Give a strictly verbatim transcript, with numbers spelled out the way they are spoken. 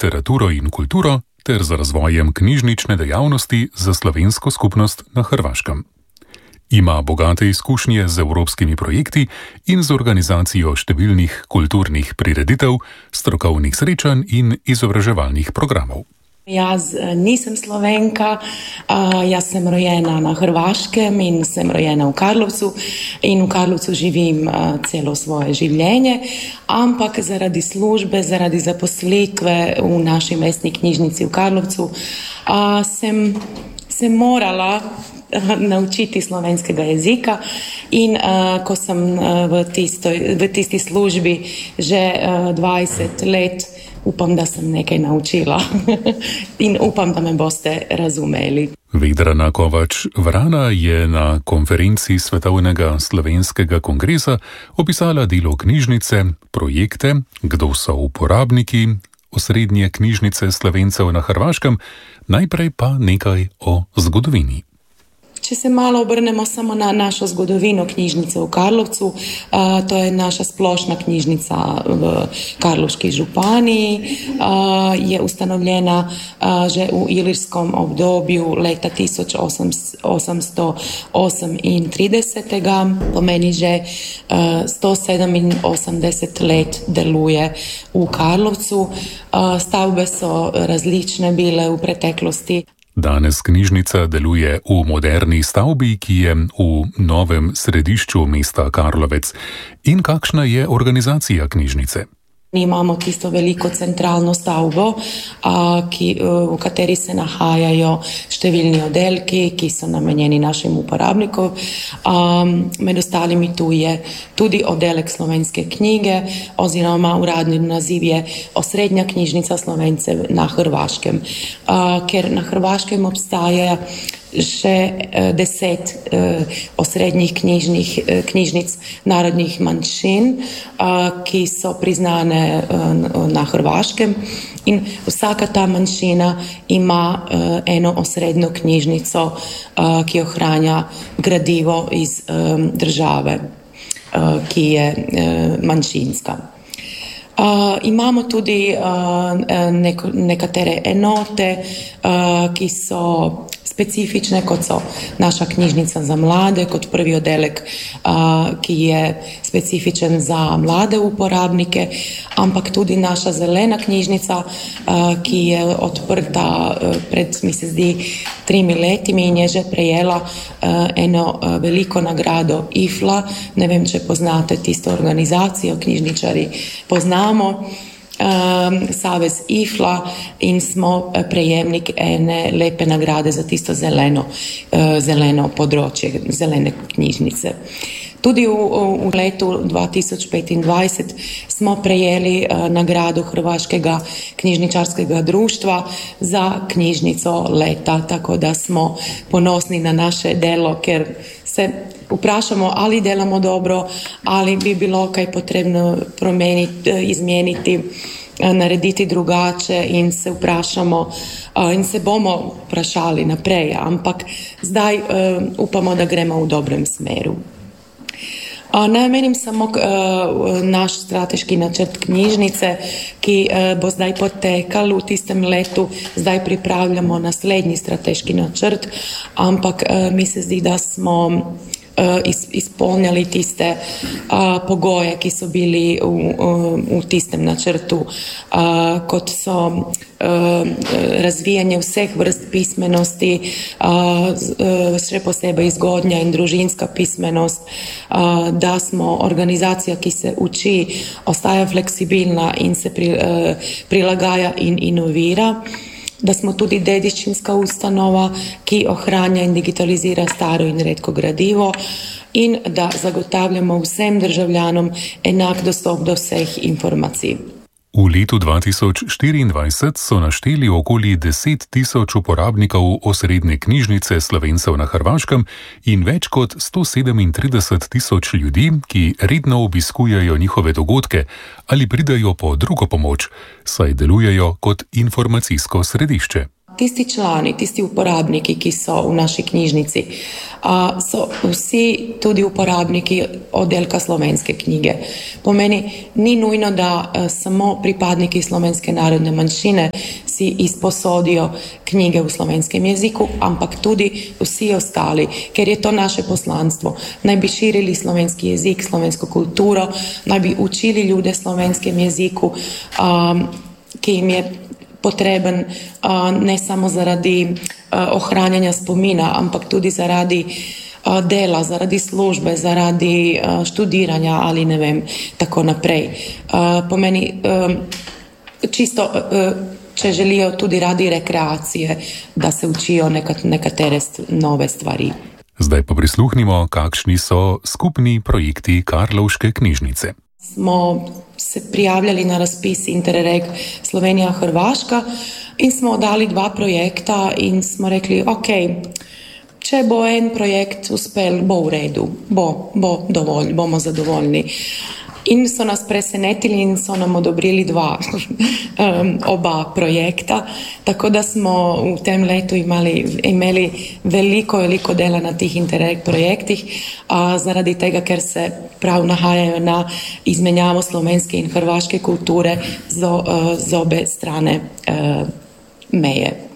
literaturo in kulturo ter z razvojem knjižnične dejavnosti za slovensko skupnost na Hrvaškem. Ima bogate izkušnje z evropskimi projekti in z organizacijo številnih kulturnih prireditev, strokovnih srečanj in izobraževalnih programov. Jaz nisem Slovenka, jaz sem rojena na Hrvaškem in sem rojena v Karlovcu in v Karlovcu živim celo svoje življenje, ampak zaradi službe, zaradi zaposlitve v naši mestni knjižnici v Karlovcu sem se morala naučiti slovenskega jezika in uh, ko sem uh, v, tistoj, v tisti službi že uh, dvajset let, upam, da sem nekaj naučila in upam, da me boste razumeli. Vedrana Kovač-Vrana je na konferenci Svetovnega slovenskega kongresa opisala delo knjižnice, projekte, kdo so uporabniki osrednje knjižnice Slovencev na Hrvaškem, najprej pa nekaj o zgodovini. Če se malo obrnemo samo na našo zgodovino knjižnice v Karlovcu, uh, to je naša splošna knjižnica v Karlovški županiji, uh, je ustanovljena uh, že v ilirskom obdobju leta tisoč osemsto osemintrideset. Pomeni že uh, sto sedeminosemdeset let deluje v Karlovcu. Uh, stavbe so različne bile v preteklosti. Danes knjižnica deluje v moderni stavbi, ki je v novem središču mesta Karlovec. In kakšna je organizacija knjižnice? Imamo tisto veliko centralno stavbo, ki, v kateri se nahajajo številni oddelki, ki so namenjeni našim uporabnikom. Med ostalimi tu je tudi oddelek slovenske knjige, oziroma uradni naziv je Osrednja knjižnica Slovencev na Hrvaškem. Ker na Hrvaškem obstaja še deset uh, osrednjih knjižnih, uh, knjižnic narodnih manjšin, uh, ki so priznane uh, na Hrvaškem, in vsaka ta manjšina ima uh, eno osrednjo knjižnico, uh, ki ohranja gradivo iz um, države, uh, ki je uh, manjšinska. Uh, imamo tudi uh, neko, nekatere enote, uh, ki so specifične, kot so naša knjižnica za mlade, kot prvi oddelek, uh, ki je specifičen za mlade uporabnike, ampak tudi naša zelena knjižnica, uh, ki je odprta uh, pred, mi se zdi, trimi letimi in je že prejela uh, eno uh, veliko nagrado I F L A. Ne vem, če poznate tisto organizacijo, knjižničari poznamo. Um, Savez I F L A, in smo prejemnik ene lepe nagrade za tisto zeleno, uh, zeleno področje, zelene knjižnice. Tudi v, v letu dva tisoč petindvajset smo prejeli uh, nagrado Hrvaškega knjižničarskega društva za knjižnico leta, tako da smo ponosni na naše delo, ker se vprašamo, ali delamo dobro, ali bi bilo kaj potrebno promeniti, izmeniti, narediti drugače, in se vprašamo in se bomo vprašali naprej, ampak zdaj upamo, da gremo v dobrem smeru. Naj omenim samo uh, naš strateški načrt knjižnice, ki uh, bo zdaj potekal v tistem letu. Zdaj pripravljamo naslednji strateški načrt, ampak uh, mi se zdi, da smo uh, izpolnjali tiste uh, pogoje, ki so bili v, uh, v tistem načrtu, uh, kot so razvijanje vseh vrst pismenosti, še posebej zgodnja in družinska pismenost, da smo organizacija, ki se uči, ostaja fleksibilna in se prilagaja in inovira, da smo tudi dediščinska ustanova, ki ohranja in digitalizira staro in redko gradivo, in da zagotavljamo vsem državljanom enak dostop do vseh informacij. V letu dva tisoč štiriindvajset so našteli okoli deset tisoč uporabnikov osrednje knjižnice Slovencev na Hrvaškem in več kot sto sedemintrideset tisoč ljudi, ki redno obiskujejo njihove dogodke ali pridajo po drugo pomoč, saj delujejo kot informacijsko središče. Tisti člani, tisti uporabniki, ki so v naši knjižnici, so vsi tudi uporabniki oddelka slovenske knjige. Pomeni, ni nujno, da samo pripadniki slovenske narodne manjšine si izposodijo knjige v slovenskem jeziku, ampak tudi vsi ostali, ker je to naše poslanstvo. Naj bi širili slovenski jezik, slovensko kulturo, naj bi učili ljude slovenskem jeziku, ki jim je potreben ne samo zaradi ohranjanja spomina, ampak tudi zaradi dela, zaradi službe, zaradi študiranja ali ne vem, tako naprej. Pomeni, čisto, če želijo tudi radi rekreacije, da se učijo nekatere nove stvari. Zdaj pa prisluhnimo, kakšni so skupni projekti Karlovške knjižnice. Smo se prijavljali na razpis Interreg Slovenija-Hrvaška in smo dali dva projekta in smo rekli, ok, če bo en projekt uspel, bo v redu, bo, bo dovolj, bomo zadovoljni. In so nas presenetili in so nam odobrili dva, um, oba projekta, tako da smo v tem letu imali, imeli veliko, veliko dela na tih Interreg projektih, a zaradi tega, ker se prav nahajajo na izmenjavo slovenske in hrvaške kulture z, z obe strane uh, meje.